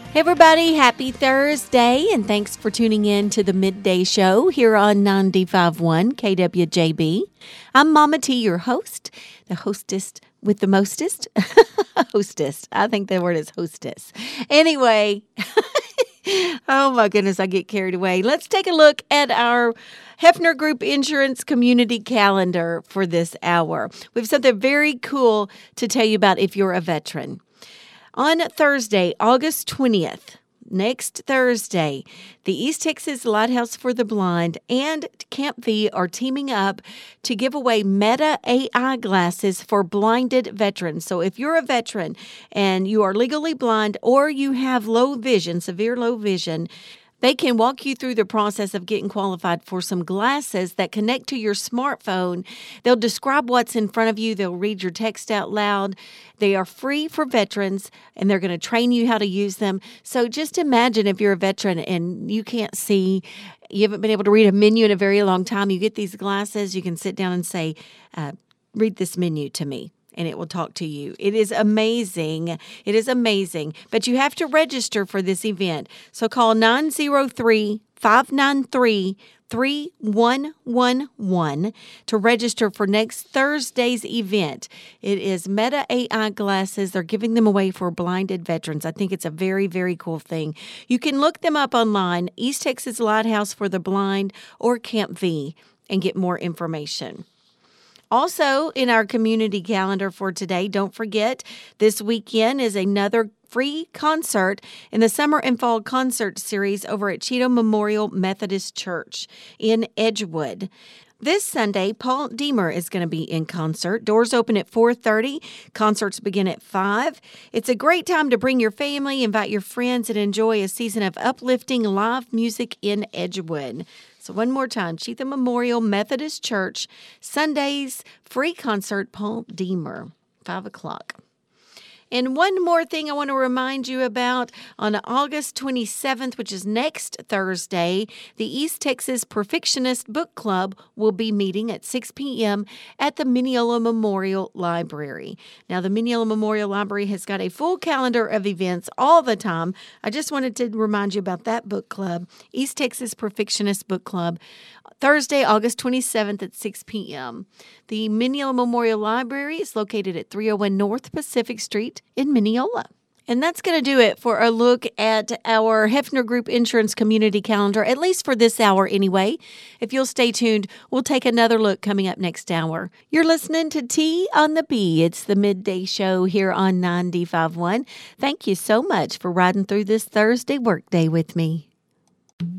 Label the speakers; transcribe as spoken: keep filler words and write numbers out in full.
Speaker 1: Hey everybody, happy Thursday, and thanks for tuning in to the Midday Show here on ninety-five point one K W J B. I'm Mama T, your host, the hostess with the mostest. Hostess. I think the word is hostess. Anyway, oh my goodness, I get carried away. Let's take a look at our Hefner Group Insurance Community Calendar for this hour. We have something very cool to tell you about if you're a veteran. On Thursday, August twentieth, next Thursday, the East Texas Lighthouse for the Blind and Camp V are teaming up to give away Meta A I glasses for blinded veterans. So if you're a veteran and you are legally blind or you have low vision, severe low vision, they can walk you through the process of getting qualified for some glasses that connect to your smartphone. They'll describe what's in front of you. They'll read your text out loud. They are free for veterans, and they're going to train you how to use them. So just imagine if you're a veteran and you can't see, you haven't been able to read a menu in a very long time. You get these glasses, you can sit down and say, uh, read this menu to me. And it will talk to you. It is amazing. It is amazing. But you have to register for this event. So call nine zero three, five nine three, three one one one to register for next Thursday's event. It is Meta A I glasses. They're giving them away for blinded veterans. I think it's a very, very cool thing. You can look them up online, East Texas Lighthouse for the Blind or Camp V, and get more information. Also, in our community calendar for today, don't forget, this weekend is another free concert in the Summer and Fall Concert Series over at Cheatham Memorial Methodist Church in Edgewood. This Sunday, Paul Deemer is going to be in concert. Doors open at four thirty. Concerts begin at five. It's a great time to bring your family, invite your friends, and enjoy a season of uplifting live music in Edgewood. So one more time, Cheatham Memorial Methodist Church, Sundays, free concert, Paul Deemer, five o'clock. And one more thing I want to remind you about, on August twenty-seventh, which is next Thursday, the East Texas Perfectionist Book Club will be meeting at six p.m. at the Mineola Memorial Library. Now, the Mineola Memorial Library has got a full calendar of events all the time. I just wanted to remind you about that book club, East Texas Perfectionist Book Club, Thursday, August twenty-seventh at six p.m. The Mineola Memorial Library is located at three oh one North Pacific Street in Mineola. And that's going to do it for a look at our Hefner Group Insurance Community Calendar, at least for this hour anyway. If you'll stay tuned, we'll take another look coming up next hour. You're listening to T on the B. It's the Midday Show here on ninety-five point one. Thank you so much for riding through this Thursday workday with me.